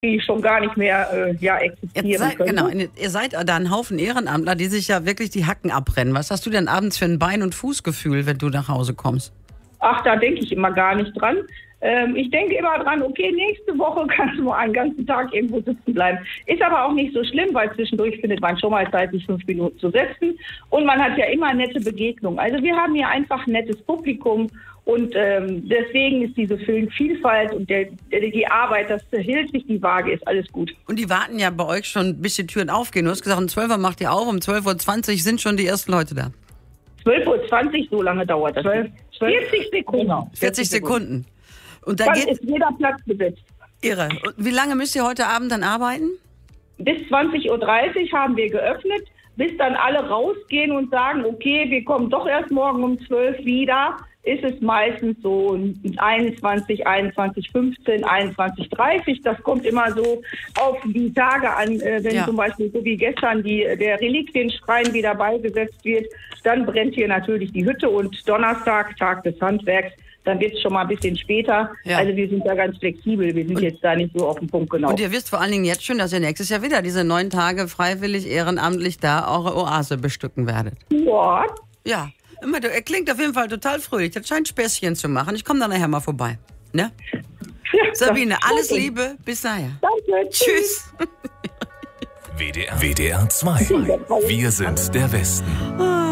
die schon gar nicht mehr existieren können. Genau, ihr seid da ein Haufen Ehrenamtler, die sich ja wirklich die Hacken abbrennen. Was hast du denn abends für ein Bein- und Fußgefühl, wenn du nach Hause kommst? Ach, da denke ich immer gar nicht dran. Ich denke immer dran, okay, nächste Woche kannst du mal einen ganzen Tag irgendwo sitzen bleiben. Ist aber auch nicht so schlimm, weil zwischendurch findet man schon mal Zeit, sich 5 Minuten zu setzen. Und man hat ja immer nette Begegnungen. Also wir haben hier einfach ein nettes Publikum. Und deswegen ist diese Vielfalt und die Arbeit, das hält sich die Waage, ist alles gut. Und die warten ja bei euch schon, bis die Türen aufgehen. Du hast gesagt, um 12 Uhr macht ihr auf, um 12.20 Uhr sind schon die ersten Leute da. 12.20 Uhr, so lange dauert das. 40 Sekunden. Genau. 40 Sekunden. Und da dann ist jeder Platz besetzt. Irre. Und wie lange müsst ihr heute Abend dann arbeiten? Bis 20.30 Uhr haben wir geöffnet, bis dann alle rausgehen und sagen, okay, wir kommen doch erst morgen um 12 Uhr wieder, ist es meistens so 21, 21:15, 21:30. Das kommt immer so auf die Tage an, wenn zum Beispiel so wie gestern der Reliquienschrein wieder beigesetzt wird, dann brennt hier natürlich die Hütte und Donnerstag, Tag des Handwerks, dann wird es schon mal ein bisschen später. Ja. Also wir sind da ganz flexibel, wir sind jetzt da nicht so auf den Punkt genau. Und ihr wisst vor allen Dingen jetzt schon, dass ihr nächstes Jahr wieder diese 9 Tage freiwillig, ehrenamtlich da eure Oase bestücken werdet. Ja. Ja. Er klingt auf jeden Fall total fröhlich. Das scheint Späßchen zu machen. Ich komme dann nachher mal vorbei. Ne? Ja, Sabine, alles Liebe. Bis daher. Danke. Tschüss. WDR 2. Wir sind der Westen.